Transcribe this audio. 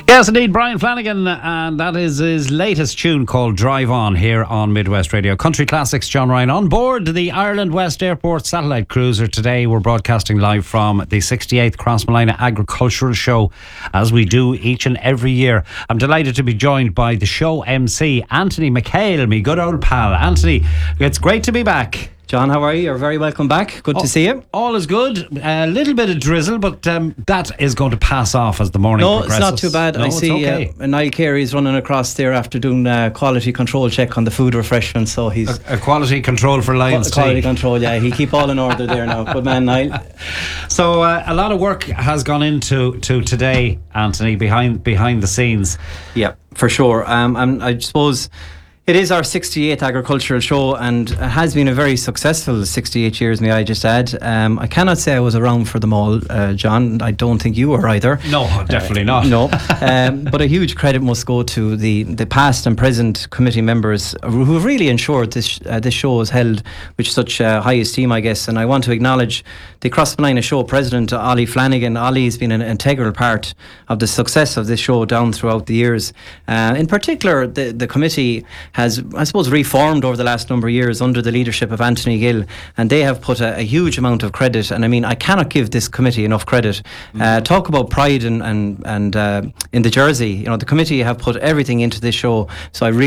Yes, indeed, Brian Flanagan, and that is his latest tune called Drive On here on Midwest Radio. Country Classics, John Ryan on board the Ireland West Airport satellite cruiser. Today we're broadcasting live from the 68th Crossmolina Agricultural Show, as we do each and every year. I'm delighted to be joined by the show MC, Anthony McHale, me good old pal. Anthony, it's great to be back. John, how are you? You're very welcome back. Good to see you. All is good. A little bit of drizzle, but that is going to pass off as the morning progresses. No, it's not too bad. I see okay. Niall Carey's running across there after doing a quality control check on the food refreshments. So he's a quality control for Lions quality control, yeah. He keep all in order there now. Good man, Niall. So a lot of work has gone into today, Anthony, behind the scenes. Yeah, for sure. I suppose it is our 68th agricultural show, and it has been a very successful 68 years, may I just add. I cannot say I was around for them all, John. I don't think you were either. No, definitely not. No. But a huge credit must go to the past and present committee members who have really ensured this show is held with such high esteem, I guess. And I want to acknowledge the Crossmolina Show president, Ollie Flanagan. Ollie's been an integral part of the success of this show down throughout the years. In particular, the committee has, I suppose, reformed over the last number of years under the leadership of Anthony Gill, and they have put a huge amount of credit. And I mean, I cannot give this committee enough credit. Talk about pride and in the jersey. You know, the committee have put everything into this show. So I really